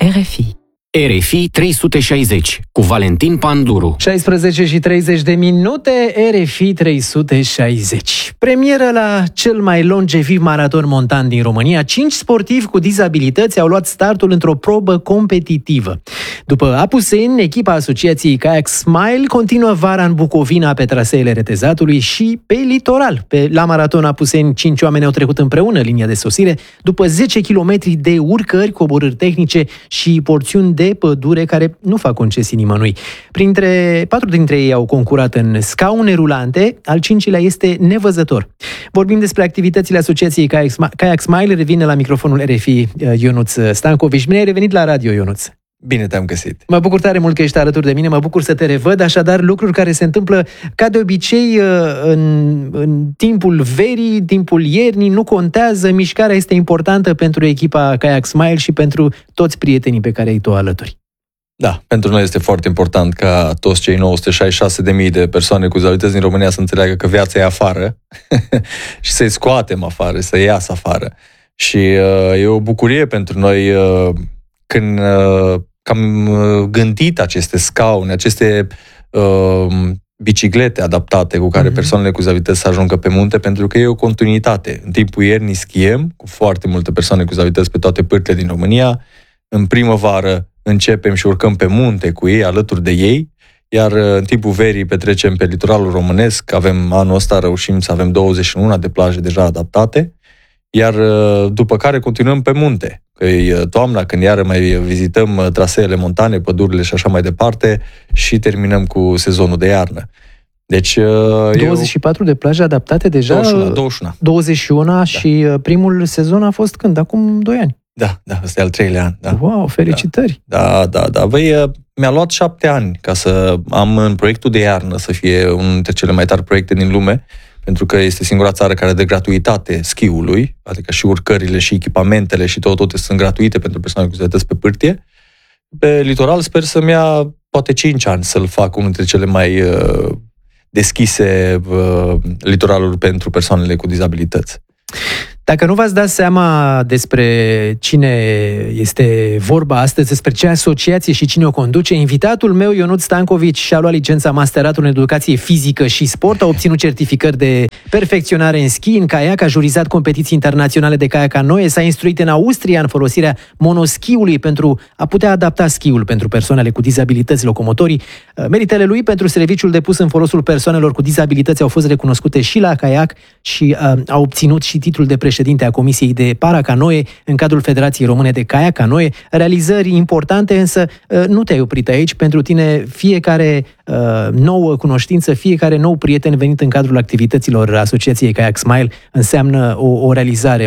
RFI. RFI 360 cu Valentin Panduru. 16:30 RFI 360. Premieră la cel mai longeviv maraton montan din România. 5 sportivi cu dizabilități au luat startul într-o probă competitivă. După Apuseni, echipa asociației Kayak Smile continuă vara în Bucovina pe traseele Retezatului și pe litoral. La maraton Apuseni, 5 oameni au trecut împreună linia de sosire după 10 km de urcări, coborâri tehnice și porțiuni de pădure care nu fac concesii nimănui. 4 dintre ei au concurat în scaune rulante, al 5-lea este nevăzător. Vorbim despre activitățile asociației Kayak Smile. Revine la microfonul RFI Ionuț Stancovici. Bine ai revenit la radio, Ionuț. Bine te-am găsit. Mă bucur tare mult că ești alături de mine, mă bucur să te revăd, așadar lucruri care se întâmplă ca de obicei în timpul verii, timpul iernii, nu contează, mișcarea este importantă pentru echipa Kayak Smile și pentru toți prietenii pe care ai tu alături. Da, pentru noi este foarte important ca toți cei 966.000 de persoane cu dizabilități din România să înțeleagă că viața e afară și să-i scoatem afară, să iasă afară. Și e o bucurie pentru noi când am gândit aceste scaune, aceste biciclete adaptate cu care persoanele cu dizabilități să ajungă pe munte, pentru că e o continuitate. În timpul iernii schiem cu foarte multe persoane cu dizabilități pe toate părțile din România. În primăvară începem și urcăm pe munte cu ei, alături de ei, iar în timpul verii petrecem pe litoralul românesc. Anul ăsta reușim să avem 21 de plaje deja adaptate, iar după care continuăm pe munte. Că e toamna, când iară mai vizităm traseele montane, pădurile și așa mai departe, și terminăm cu sezonul de iarnă. Deci 24 de plaje adaptate deja? 21 și primul sezon a fost când? Acum 2 ani. Da, ăsta e al 3-lea an. Da. Wow, felicitări! Da. Băi, mi-a luat 7 ani ca să am în proiectul de iarnă să fie unul dintre cele mai tari proiecte din lume, pentru că este singura țară care dă gratuitate schiului, adică și urcările și echipamentele și toate sunt gratuite pentru persoane cu dizabilități pe pârtie. Pe litoral sper să-mi ia poate 5 ani să-l fac unul dintre cele mai deschise litoraluri pentru persoanele cu dizabilități. Dacă nu v-ați dat seama despre cine este vorba astăzi, despre ce asociație și cine o conduce, invitatul meu, Ionuț Stancovici, și-a luat licența masteratul în educație fizică și sport, a obținut certificări de perfecționare în schi, în caiac, a jurizat competiții internaționale de caiac canoe, s-a instruit în Austria în folosirea monoschiului pentru a putea adapta schiul pentru persoanele cu dizabilități locomotorii. Meritele lui pentru serviciul depus în folosul persoanelor cu dizabilități au fost recunoscute și la caiac și a obținut și titlul de președinte a Comisiei de Paracanoe în cadrul Federației Române de Caiac Canoe. Realizări importante, însă nu te-ai oprit aici. Pentru tine fiecare nouă cunoștință, fiecare nou prieten venit în cadrul activităților Asociației Kayak Smile înseamnă o realizare,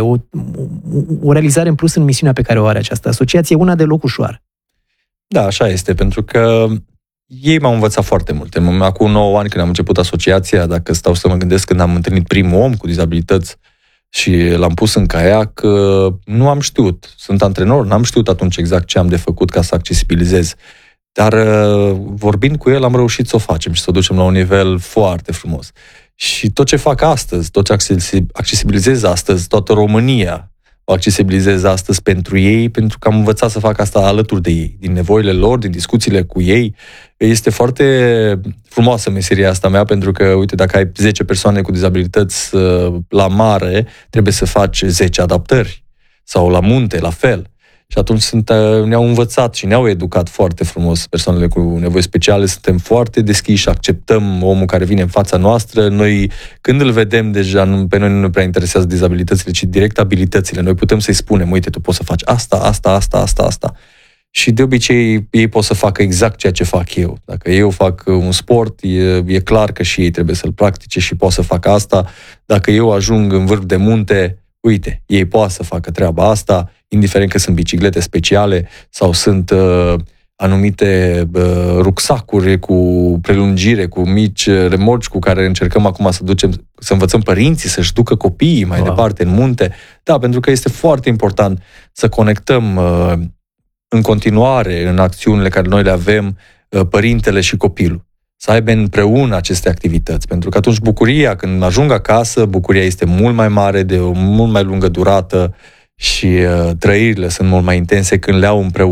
o realizare în plus în misiunea pe care o are această asociație, una deloc ușoară. Da, așa este, pentru că ei m-au învățat foarte mult. Acum 9 ani, când am început asociația, dacă stau să mă gândesc, când am întâlnit primul om cu dizabilități și l-am pus în caiac, nu am știut. Sunt antrenor, n-am știut atunci exact ce am de făcut ca să accesibilizez. Dar vorbind cu el am reușit să o facem și să o ducem la un nivel foarte frumos. Și tot ce fac astăzi, tot ce accesibilizez astăzi, toată România o accesibilizez astăzi pentru ei, pentru că am învățat să fac asta alături de ei, din nevoile lor, din discuțiile cu ei. Este foarte frumoasă meseria asta mea, pentru că, uite, dacă ai 10 persoane cu dizabilități la mare, trebuie să faci 10 adaptări. Sau la munte, la fel. Și atunci ne-au învățat și ne-au educat foarte frumos persoanele cu nevoi speciale. Suntem foarte deschiși, acceptăm omul care vine în fața noastră. Noi, când îl vedem deja, pe noi nu ne prea interesează dizabilitățile, ci direct abilitățile. Noi putem să-i spunem, uite, tu poți să faci asta. Și de obicei ei pot să facă exact ceea ce fac eu. Dacă eu fac un sport, e clar că și ei trebuie să-l practice și pot să facă asta. Dacă eu ajung în vârf de munte, uite, ei pot să facă treaba asta, indiferent că sunt biciclete speciale sau sunt anumite rucsacuri cu prelungire, cu mici remorci cu care încercăm acum să învățăm părinții să-și ducă copiii mai departe în munte. Da, pentru că este foarte important să conectăm în continuare în acțiunile care noi le avem părintele și copilul. Să aibă împreună aceste activități. Pentru că atunci bucuria, când ajung acasă, bucuria este mult mai mare, de o mult mai lungă durată și trăirile sunt mult mai intense când le au împreună.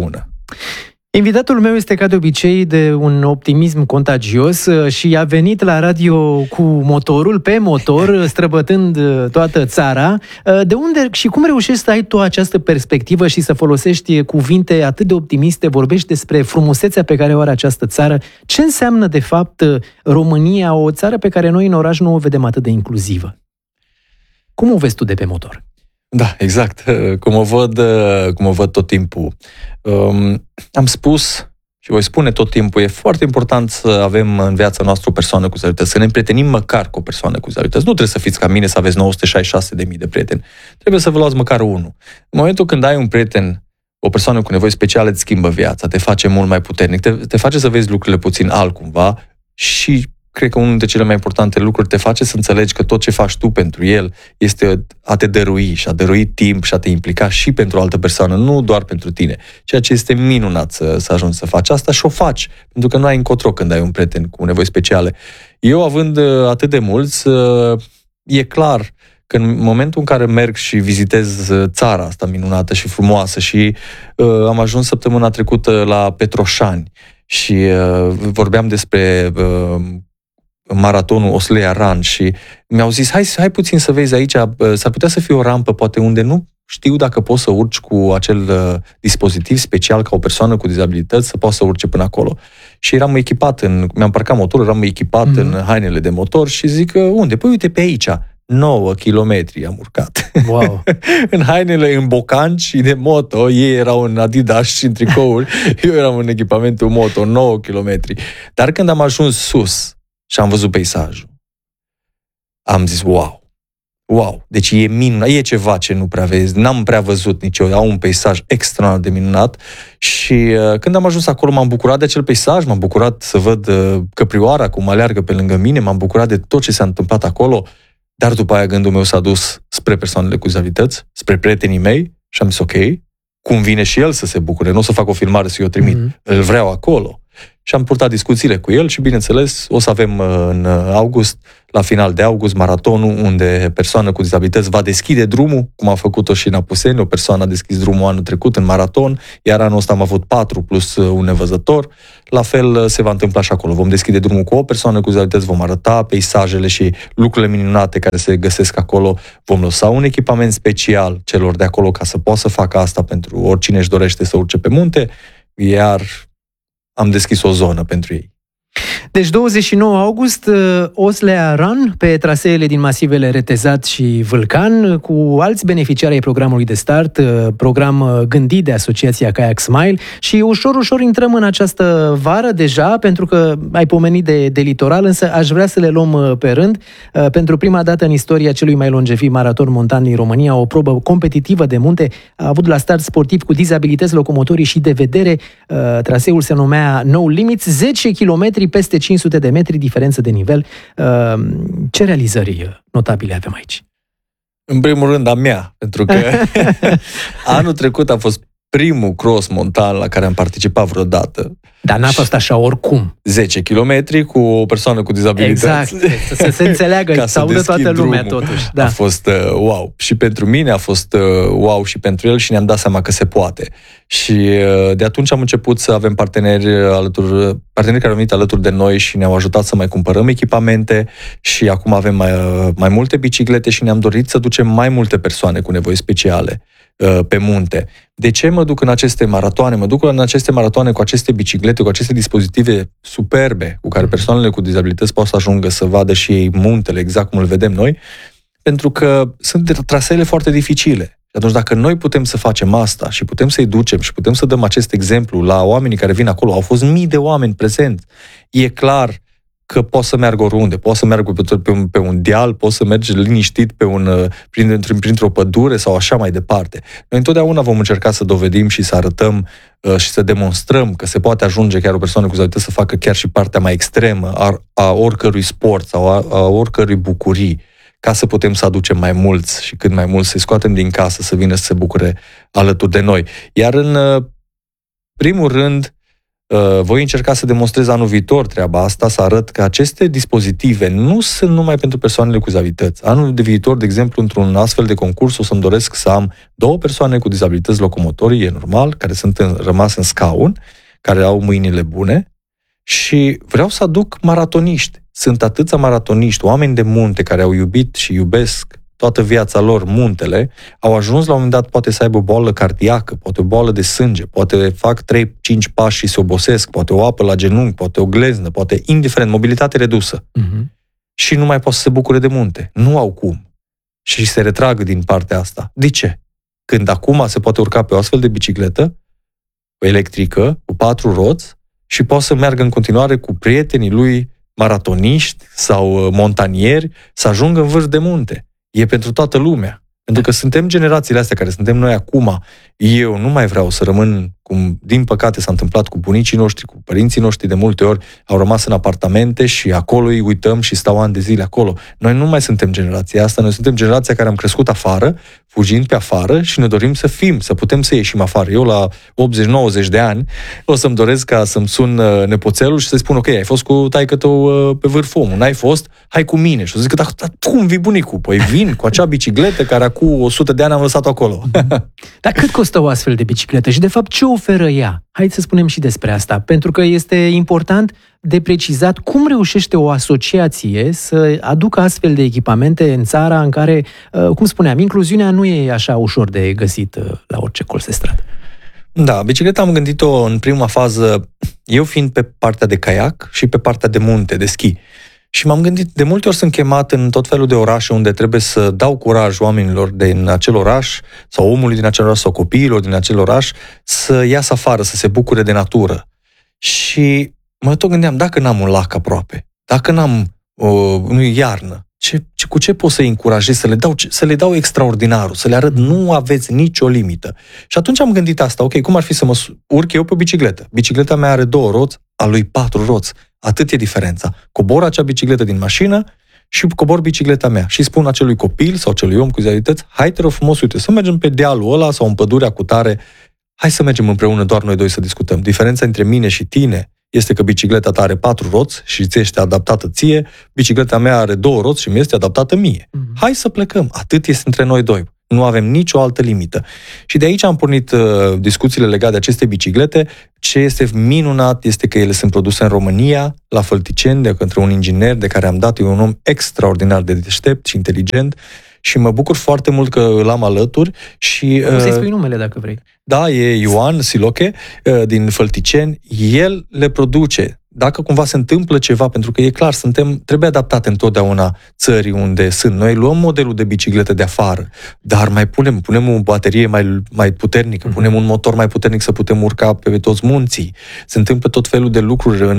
Invitatul meu este, ca de obicei, de un optimism contagios și a venit la radio cu motorul, pe motor, străbătând toată țara. De unde și cum reușești să ai tu această perspectivă și să folosești cuvinte atât de optimiste, vorbești despre frumusețea pe care o are această țară? Ce înseamnă, de fapt, România, o țară pe care noi în oraș nu o vedem atât de inclusivă? Cum o vezi tu de pe motor? Da, exact. Cum o văd tot timpul. Am spus și voi spune tot timpul, e foarte important să avem în viața noastră o persoană cu dizabilități, să ne împrietenim măcar cu o persoană cu dizabilități. Nu trebuie să fiți ca mine, să aveți 966.000 de prieteni. Trebuie să vă luați măcar unul. În momentul când ai un prieten, o persoană cu nevoi speciale, îți schimbă viața, te face mult mai puternic, te face să vezi lucrurile puțin altcumva și cred că unul dintre cele mai importante lucruri te face să înțelegi că tot ce faci tu pentru el este a te dărui și a dărui timp și a te implica și pentru o altă persoană, nu doar pentru tine. Ceea ce este minunat să ajungi să faci asta și o faci, pentru că nu ai încotro când ai un prieten cu nevoi speciale. Eu, având atât de mulți, e clar că în momentul în care merg și vizitez țara asta minunată și frumoasă și am ajuns săptămâna trecută la Petroșani și vorbeam despre maratonul Oslea Run și mi-au zis, hai puțin să vezi aici, s-ar putea să fie o rampă, poate unde nu știu dacă poți să urci cu acel dispozitiv special ca o persoană cu dizabilități să poți să urce până acolo. Și eram echipat, mi-am parcat motorul, eram echipat în hainele de motor și zic, unde? Păi uite pe aici, 9 kilometri am urcat. Wow. În hainele, în bocanci și de moto, ei erau în Adidas și în tricouri, eu eram în echipamentul moto, 9 kilometri. Dar când am ajuns sus și am văzut peisajul, am zis, wow, deci e minunat, e ceva ce nu prea vezi, n-am prea văzut niciodată, au un peisaj extraordinar de minunat și când am ajuns acolo m-am bucurat de acel peisaj, m-am bucurat să văd căprioara cum aleargă pe lângă mine, m-am bucurat de tot ce s-a întâmplat acolo, dar după aia gândul meu s-a dus spre persoanele cu dizabilități, spre prietenii mei și am zis, ok, cum vine și el să se bucure, nu o să fac o filmare să-i o trimit, îl vreau acolo. Și am purtat discuțiile cu el și, bineînțeles, o să avem în august, la final de august, maratonul, unde persoană cu dizabilități va deschide drumul, cum a făcut-o și în Apuseni, o persoană a deschis drumul anul trecut în maraton, iar anul ăsta am avut 4 plus un nevăzător. La fel se va întâmpla și acolo. Vom deschide drumul cu o persoană cu dizabilități, vom arăta peisajele și lucrurile minunate care se găsesc acolo. Vom lăsa un echipament special celor de acolo ca să poată să facă asta pentru oricine își dorește să urce pe munte, iar am deschis o zonă pentru ei. Deci 29 august, Oslea Run, pe traseele din masivele Retezat și Vâlcan, cu alți beneficiari ai programului de start, program gândit de Asociația Kayak Smile și ușor intrăm în această vară deja, pentru că ai pomenit de litoral, însă aș vrea să le luăm pe rând. Pentru prima dată în istoria celui mai longeviv maraton montan din România, o probă competitivă de munte a avut la start sportiv cu dizabilități locomotorii și de vedere. Traseul se numea No Limits, 10 km peste 500 de metri diferență de nivel. Ce realizări notabile avem aici? În primul rând a mea, pentru că anul trecut a fost primul cross montan la care am participat vreodată. Dar n-a fost așa oricum. 10 km cu o persoană cu dizabilități. Exact, să se înțeleagă, să audă toată lumea totuși. Da. A fost wow. Și pentru mine a fost wow și pentru el și ne-am dat seama că se poate. Și de atunci am început să avem parteneri care au venit alături de noi și ne-au ajutat să mai cumpărăm echipamente și acum avem mai multe biciclete și ne-am dorit să ducem mai multe persoane cu nevoi speciale pe munte. De ce mă duc în aceste maratoane? Mă duc în aceste maratoane cu aceste biciclete, cu aceste dispozitive superbe cu care persoanele cu dizabilități pot să ajungă să vadă și ei muntele exact cum îl vedem noi, pentru că sunt traseele foarte dificile. Și atunci dacă noi putem să facem asta și putem să-i ducem și putem să dăm acest exemplu la oamenii care vin acolo, au fost mii de oameni prezenți, e clar că poți să meargă oriunde, poți să meargă pe un deal, poți să mergi liniștit printr-o pădure sau așa mai departe. Noi întotdeauna vom încerca să dovedim și să arătăm și să demonstrăm că se poate ajunge chiar o persoană cu dizabilități să facă chiar și partea mai extremă a oricărui sport sau a oricărui bucurii, ca să putem să aducem mai mulți și cât mai mulți să-i scoatem din casă, să vină să se bucure alături de noi. Iar în primul rând, Voi încerca să demonstrez anul viitor treaba asta, să arăt că aceste dispozitive nu sunt numai pentru persoanele cu dizabilități. Anul de viitor, de exemplu, într-un astfel de concurs, o să-mi doresc să am 2 persoane cu dizabilități locomotorii, e normal, care sunt rămas în scaun, care au mâinile bune, și vreau să aduc maratoniști. Sunt atâția maratoniști, oameni de munte care au iubit și iubesc toată viața lor muntele, au ajuns la un moment dat poate să aibă o boală cardiacă, poate o boală de sânge, poate fac 3-5 pași și se obosesc, poate o apă la genunchi, poate o gleznă, poate indiferent, mobilitate redusă. Și nu mai pot să se bucure de munte. Nu au cum. Și se retrag din partea asta. De ce? Când acum se poate urca pe o astfel de bicicletă electrică, cu 4 roți, și poate să meargă în continuare cu prietenii lui maratoniști sau montanieri să ajungă în vârf de munte. E pentru toată lumea. Pentru că suntem generațiile astea care suntem noi acum. Eu nu mai vreau să rămân, cum din păcate s-a întâmplat cu bunicii noștri, cu părinții noștri, de multe ori au rămas în apartamente și acolo îi uităm și stau ani de zile acolo. Noi nu mai suntem generația asta, noi suntem generația care am crescut afară, fugind pe afară și ne dorim să fim, să putem să ieșim afară. Eu la 80-90 de ani o să-mi doresc ca să-mi sun nepoțelul și să-i spun, ok, ai fost cu taică-tău pe vârf omul, n-ai fost? Hai cu mine. Și o să zic, dar cum vii, bunicu? Păi vin cu acea bicicletă care acum 100 de ani am lăsat-o acolo. Dar cât costă o astfel de bicicletă și de fapt ce oferă ea? Haideți să spunem și despre asta, pentru că este important de precizat cum reușește o asociație să aducă astfel de echipamente în țara în care, cum spuneam, incluziunea nu e așa ușor de găsit la orice colț de stradă. Da, bicicleta am gândit-o în prima fază, eu fiind pe partea de caiac și pe partea de munte, de schi. Și m-am gândit, de multe ori sunt chemat în tot felul de orașe unde trebuie să dau curaj oamenilor din acel oraș sau omului din acel oraș sau copiilor din acel oraș să iasă afară, să se bucure de natură. Și mă tot gândeam, dacă n-am un lac aproape, dacă n-am nu iarnă, cu ce pot să-i încurajez, să le dau extraordinarul, să le arăt, nu aveți nicio limită. Și atunci am gândit asta, ok, cum ar fi să mă urc eu pe bicicletă? Bicicleta mea are 2 roți, a lui 4 roți. Atât e diferența. Cobor acea bicicletă din mașină și cobor bicicleta mea. Și spun acelui copil sau acelui om cu dizabilități, hai te rog frumos, uite, să mergem pe dealul ăla sau în pădurea cu tare, hai să mergem împreună doar noi 2 să discutăm. Diferența între mine și tine este că bicicleta ta are 4 roți și ți este adaptată ție, bicicleta mea are 2 roți și mi este adaptată mie. Hai să plecăm. Atât este între noi 2. Nu avem nicio altă limită. Și de aici am pornit discuțiile legate de aceste biciclete. Ce este minunat este că ele sunt produse în România, la Fălticeni, de către un inginer de care am dat, e un om extraordinar de deștept și inteligent și mă bucur foarte mult că îl am alături. Și o să-i spui numele dacă vrei. Da, e Ioan Siloche din Fălticeni. El le produce. Dacă cumva se întâmplă ceva, pentru că e clar, trebuie adaptate întotdeauna țării unde sunt. Noi luăm modelul de bicicletă de afară, dar mai punem o baterie mai puternică, punem un motor mai puternic să putem urca pe toți munții. Se întâmplă tot felul de lucruri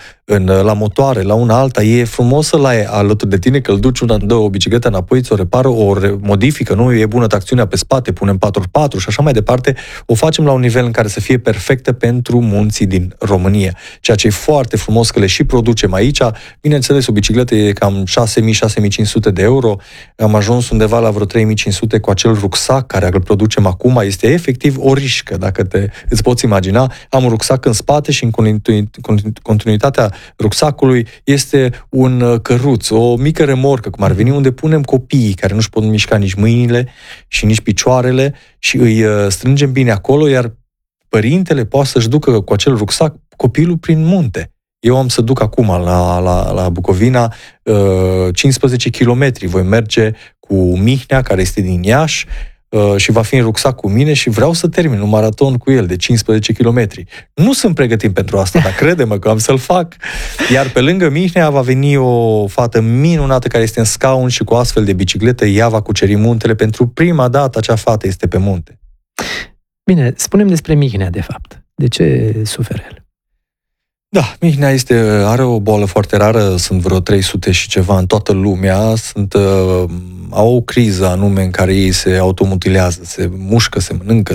la motoare, la una alta. E frumos să-l ai alături de tine, că îl duci dă o bicicletă înapoi, ți-o repară, o modifică, nu? E bună tracțiunea pe spate, punem 4x4 și așa mai departe. O facem la un nivel în care să fie perfectă pentru munții din România. Ceea ce e foarte frumos că le și producem aici. Bineînțeles, o bicicletă e cam 6.000-6.500 de euro. Am ajuns undeva la vreo 3.500 cu acel rucsac care îl producem acum. Este efectiv o rișcă, dacă îți poți imagina. Am un rucsac în spate și în continuitatea rucsacului este un căruț, o mică remorcă, cum ar veni, unde punem copiii care nu-și pot mișca nici mâinile și nici picioarele și îi strângem bine acolo, iar părintele poate să-și ducă cu acel rucsac copilul prin munte. Eu am să duc acum la Bucovina 15 km. Voi merge cu Mihnea, care este din Iași, și va fi în rucsac cu mine și vreau să termin un maraton cu el de 15 km. Nu sunt pregătit pentru asta, dar crede-mă că am să-l fac. Iar pe lângă Mihnea va veni o fată minunată care este în scaun și cu astfel de bicicletă ea va cuceri muntele. Pentru prima dată acea fată este pe munte. Bine, spunem despre Mihnea, de fapt. De ce suferă el? Da, Mihnea are o boală foarte rară, sunt vreo 300 și ceva în toată lumea, au o criză anume în care ei se automutilează, se mușcă, se mănâncă,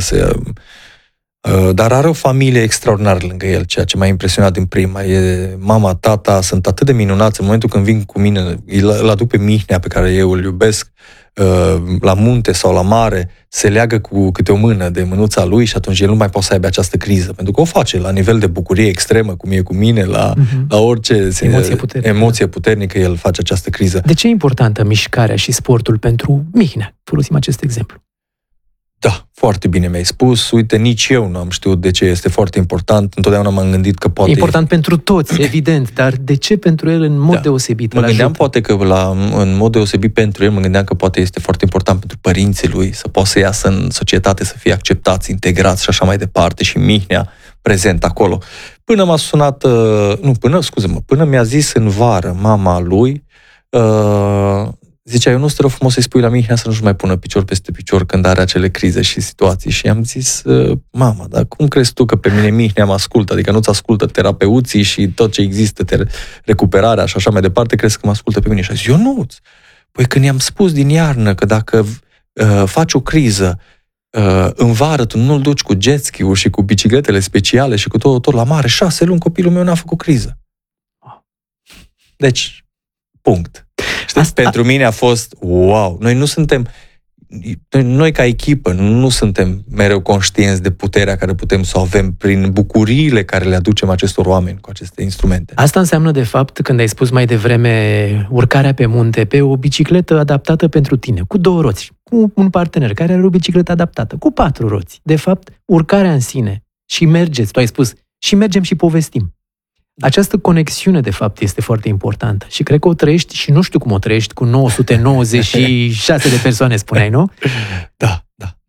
dar are o familie extraordinară lângă el, ceea ce m-a impresionat din prima. Mama, tata sunt atât de minunați în momentul când vin cu mine, îl aduc pe Mihnea, pe care eu îl iubesc, la munte sau la mare, se leagă cu câte o mână de mânuța lui și atunci el nu mai poate să aibă această criză. Pentru că o face la nivel de bucurie extremă, cum e cu mine, la orice emoție puternică, el face această criză. De ce e importantă mișcarea și sportul pentru Mihnea? Folosim acest exemplu. Da, foarte bine mi-ai spus. Uite, nici eu nu am știut de ce este foarte important. Întotdeauna m-am gândit că poate... E important pentru toți, evident, dar de ce pentru el în mod deosebit? Mă gândeam poate că în mod deosebit pentru el, mă gândeam că poate este foarte important pentru părinții lui să poată să iasă în societate, să fie acceptați, integrați și așa mai departe, și Mihnea prezent acolo. Până m-a sunat, până mi-a zis în vară mama lui, zicea, eu nu te rog frumos să-i spui la Mihnea să nu-și mai pună picior peste picior când are acele crize și situații. Și am zis, mama, dar cum crezi tu că pe mine Mihnea mă ascultă? Adică nu-ți ascultă terapeuții și tot ce există, recuperarea și așa mai departe, crezi că mă ascultă pe mine? Și a zis, eu nu. Păi când i-am spus din iarnă că dacă faci o criză, în vară tu nu-l duci cu jet ski-uri și cu bicicletele speciale și cu tot la mare, 6 luni copilul meu n-a făcut criză. Deci, punct. Pentru mine a fost wow. Noi ca echipă nu suntem mereu conștienți de puterea care putem să o avem prin bucuriile care le aducem acestor oameni cu aceste instrumente. Asta înseamnă, de fapt, când ai spus mai devreme, urcarea pe munte, pe o bicicletă adaptată pentru tine, cu 2 roți, cu un partener care are o bicicletă adaptată, cu 4 roți. De fapt, urcarea în sine și mergeți, tu ai spus, și mergem și povestim. Această conexiune, de fapt, este foarte importantă și cred că o trăiești și nu știu cum o trăiești cu 996 de persoane, spuneai, nu? Da.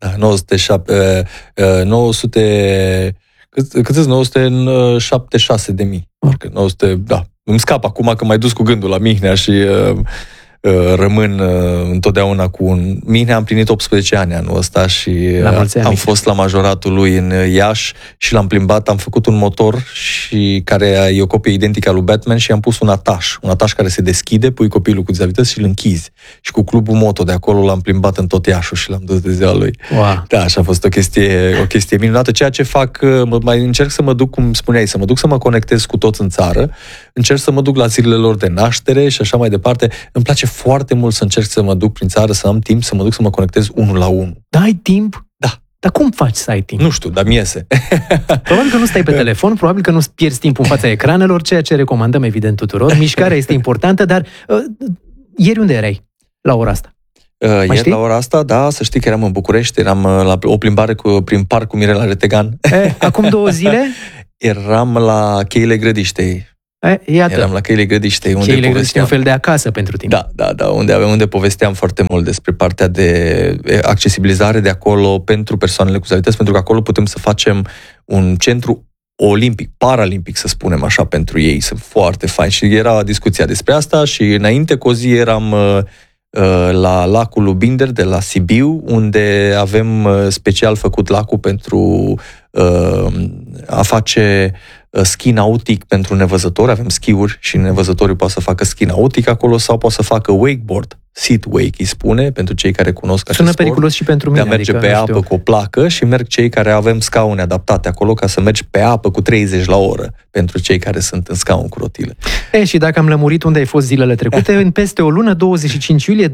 976 de mii. 900, da. Îmi scap acum că m-ai dus cu gândul la Mihnea și rămân întotdeauna cu un... Mihnea a împlinit 18 ani anul ăsta și am fost la majoratul lui în Iași și l-am plimbat, am făcut un motor și care e o copie identică a lui Batman și am pus un ataș care se deschide, pui copilul cu dizabilități și îl închizi. Și cu clubul moto de acolo l-am plimbat în tot Iașul și l-am dus de ziua lui. Wow. Da, așa a fost o chestie minunată. Ceea ce fac, mai încerc să mă duc, cum spuneai, să mă duc să mă conectez cu toți în țară, încerc să mă duc la zilele lor de naștere și așa mai departe. Îmi place foarte mult să încerc să mă duc prin țară, să am timp, să mă duc să mă conectez 1 la 1. Da, ai timp? Da. Dar cum faci să ai timp? Nu știu, dar mi iese. Probabil că nu stai pe telefon, probabil că nu pierzi timp în fața ecranelor, ceea ce recomandăm evident tuturor. Mișcarea este importantă, dar ieri unde erai la ora asta? Ieri la ora asta, da, să știi că eram în București, eram la o plimbare prin parc cu Mirela Retegan. Acum 2 zile? Eram la Cheile Grădiștei. Iată. Eram la Cheile Grădiștei, unde Cheile Grădiștei, un fel de acasă pentru tine. Da, unde povesteam foarte mult despre partea de accesibilizare de acolo pentru persoanele cu dizabilități, pentru că acolo putem să facem un centru olimpic, paralimpic, să spunem așa, pentru ei. Sunt foarte faini și era discuția despre asta și înainte cu o zi eram la lacul lui Binder de la Sibiu, unde avem special făcut lacul pentru a face schi nautic pentru nevăzători. Avem schiuri și nevăzătorii poate să facă schi nautic acolo sau poate să facă wakeboard. Seat wake îi spune, pentru cei care cunosc acest sport. Sună periculos și pentru mine. De a merge pe apă cu o placă și merg cei care avem scaune adaptate acolo ca să mergi pe apă cu 30 la oră pentru cei care sunt în scaun cu rotile. Și dacă am lămurit unde ai fost zilele trecute, în peste o lună, 25 iulie, 24-25,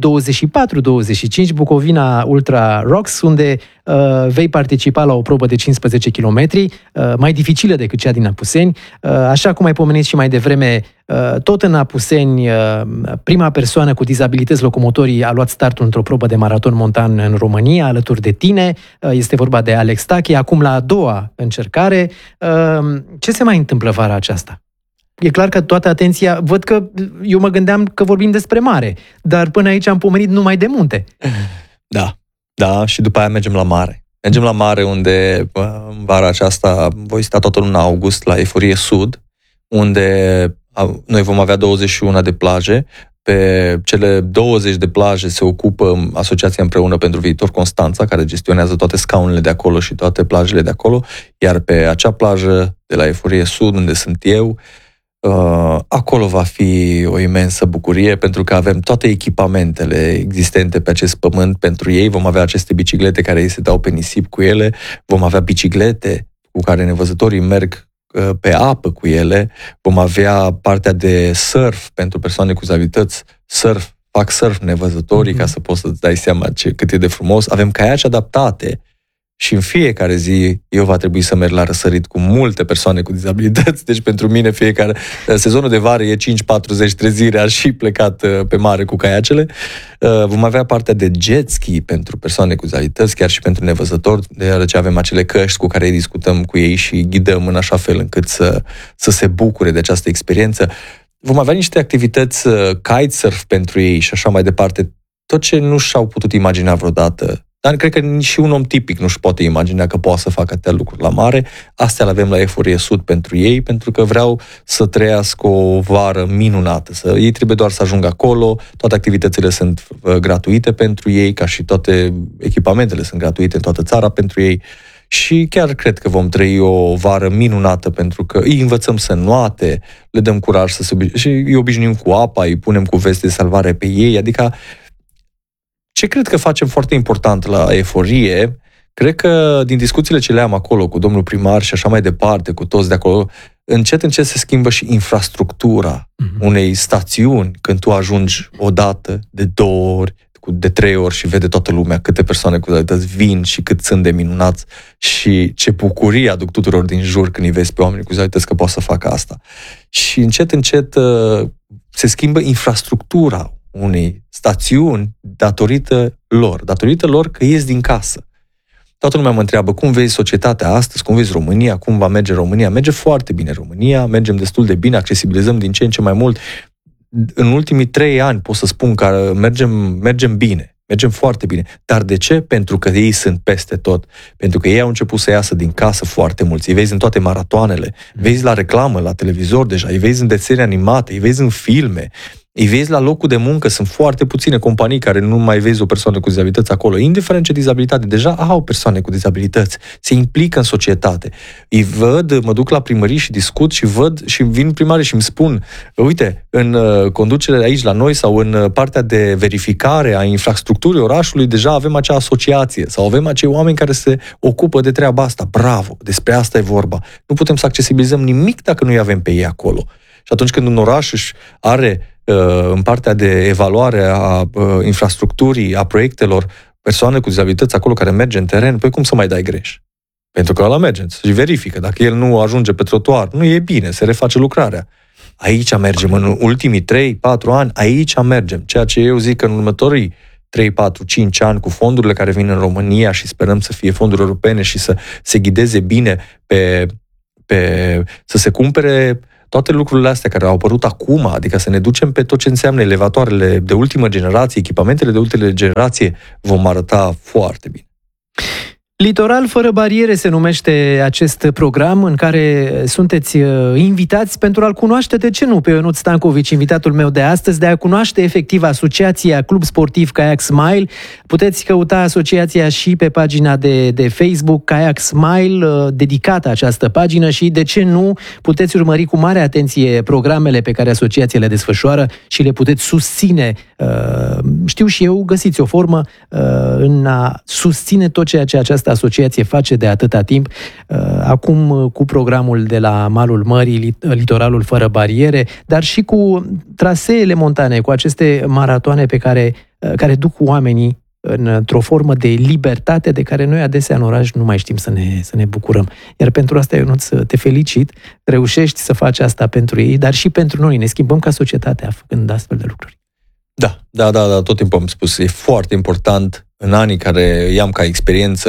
Bucovina Ultra Rocks, unde vei participa la o probă de 15 km, mai dificilă decât cea din Apuseni. Așa cum ai pomenit și mai devreme, tot în Apuseni, prima persoană cu dizabilități locomotorii a luat startul într-o probă de maraton montan în România, alături de tine. Este vorba de Alex Tache, acum la a doua încercare. Ce se mai întâmplă vara aceasta? E clar că toată atenția... Văd că eu mă gândeam că vorbim despre mare, dar până aici am pomenit numai de munte. Da, și după aia mergem la mare. Mergem la mare unde în vara aceasta voi sta toată luna august la Eforie Sud, unde noi vom avea 21 de plaje. Pe cele 20 de plaje se ocupă Asociația Împreună pentru Viitor Constanța, care gestionează toate scaunele de acolo și toate plajele de acolo, iar pe acea plajă de la Eforie Sud, unde sunt eu, acolo va fi o imensă bucurie, pentru că avem toate echipamentele existente pe acest pământ pentru ei. Vom avea aceste biciclete care ei se dau pe nisip cu ele, vom avea biciclete cu care nevăzătorii merg pe apă cu ele, vom avea partea de surf pentru persoane cu dizabilități, surf fac surf nevăzătorii, ca să poți să-ți dai seama cât e de frumos. Avem caiaci adaptate și în fiecare zi eu va trebui să merg la răsărit cu multe persoane cu dizabilități. Deci pentru mine fiecare sezonul de vară e 5-40 trezire, aș și plecat pe mare cu caiacele. Vom avea partea de jet ski pentru persoane cu dizabilități, chiar și pentru nevăzători, deoarece avem acele căști cu care discutăm cu ei și ghidăm în așa fel încât să se bucure de această experiență. Vom avea niște activități kitesurf pentru ei și așa mai departe. Tot ce nu și-au putut imagina vreodată. Dar cred că nici un om tipic nu-și poate imagina că poate să facă atâtea lucruri la mare. Astea le avem la Eforie Sud pentru ei, pentru că vreau să trăiască o vară minunată. Ei trebuie doar să ajungă acolo, toate activitățile sunt gratuite pentru ei, ca și toate echipamentele sunt gratuite în toată țara pentru ei. Și chiar cred că vom trăi o vară minunată, pentru că îi învățăm să înoate, le dăm curaj și îi obișnuim cu apa, îi punem cu veste de salvare pe ei, adică ce cred că facem foarte important la Eforie, cred că din discuțiile ce le am acolo cu domnul primar și așa mai departe, cu toți de acolo, încet se schimbă și infrastructura unei stațiuni când tu ajungi o dată, de 2 ori, de 3 ori și vede toată lumea câte persoane cu dizabilități vin și cât sunt de minunați și ce bucurie aduc tuturor din jur când îi vezi pe oamenii cu dizabilități că pot să facă asta. Și încet se schimbă infrastructura unei stațiuni datorită lor că ies din casă. Toată lumea mă întreabă cum vezi societatea astăzi, cum vezi România, cum va merge România. Merge foarte bine România, mergem destul de bine, accesibilizăm din ce în ce mai mult. În ultimii 3 ani pot să spun că mergem bine, mergem foarte bine. Dar de ce? Pentru că ei sunt peste tot. Pentru că ei au început să iasă din casă foarte mulți. Îi vezi în toate maratoanele, vezi la reclamă, la televizor deja, îi vezi în desene animate, îi vezi în filme, îi vezi la locul de muncă. Sunt foarte puține companii care nu mai vezi o persoană cu dizabilități acolo. Indiferent ce dizabilitate, deja au persoane cu dizabilități. Se implică în societate. Îi văd, mă duc la primării și discut și văd și vin primarii și îmi spun, uite, în conducere aici la noi sau în partea de verificare a infrastructurii orașului, deja avem acea asociație sau avem acei oameni care se ocupă de treaba asta. Bravo, despre asta e vorba. Nu putem să accesibilizăm nimic dacă nu-i avem pe ei acolo. Și atunci când un oraș își are în partea de evaluare a infrastructurii, a proiectelor, persoane cu dizabilități acolo care merge în teren, păi cum să mai dai greș? Pentru că ăla merge și verifică. Dacă el nu ajunge pe trotuar, nu e bine, se reface lucrarea. Aici mergem, în ultimii 3-4 ani, aici mergem. Ceea ce eu zic că în următorii 3, 4, 5 ani, cu fondurile care vin în România și sperăm să fie fonduri europene și să se ghideze bine să se cumpere toate lucrurile astea care au apărut acum, adică să ne ducem pe tot ce înseamnă elevatoarele de ultimă generație, echipamentele de ultimă generație, vom arăta foarte bine. Litoral fără bariere se numește acest program în care sunteți invitați pentru a-l cunoaște, de ce nu, pe Ionuț Stankovici, invitatul meu de astăzi, de a cunoaște efectiv asociația Club Sportiv Kayak Smile. Puteți căuta asociația și pe pagina de Facebook Kayak Smile, dedicată această pagină, și de ce nu, puteți urmări cu mare atenție programele pe care asociația le desfășoară și le puteți susține. Știu și eu, găsiți o formă în a susține tot ceea ce această asociație face de atâta timp, acum cu programul de la malul mării, Litoralul fără bariere, dar și cu traseele montane, cu aceste maratoane pe care duc oamenii într-o formă de libertate de care noi adesea în oraș nu mai știm să ne bucurăm. Iar pentru asta, Ionuț, te felicit, reușești să faci asta pentru ei, dar și pentru noi. Ne schimbăm ca societatea făcând astfel de lucruri. Da, tot timpul am spus, e foarte important în anii care i-am ca experiență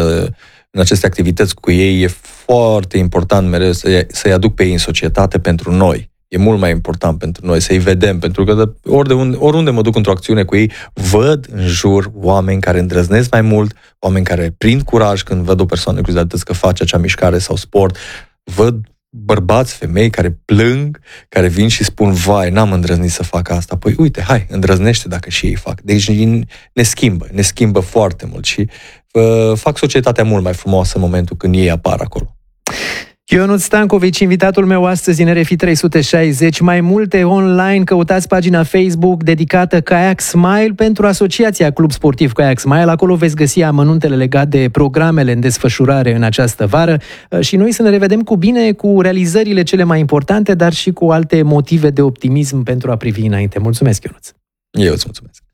în aceste activități cu ei, e foarte important mereu să-i aduc pe ei în societate pentru noi. E mult mai important pentru noi să-i vedem, pentru că oriunde mă duc într-o acțiune cu ei, văd în jur oameni care îndrăznesc mai mult, oameni care prind curaj când văd o persoană cu dizabilități că face acea mișcare sau sport, văd bărbați, femei care plâng, care vin și spun, vai, n-am îndrăznit să fac asta. Păi uite, hai, îndrăznește dacă și ei fac. Deci ne schimbă foarte mult și fac societatea mult mai frumoasă în momentul când ei apar acolo. Ionuț Stankovici, invitatul meu astăzi în RFI 360. Mai multe online, căutați pagina Facebook dedicată Kayak Smile pentru asociația Club Sportiv Kayak Smile. Acolo veți găsi amănuntele legate de programele în desfășurare în această vară și noi să ne revedem cu bine cu realizările cele mai importante, dar și cu alte motive de optimism pentru a privi înainte. Mulțumesc, Ionuț! Eu îți mulțumesc.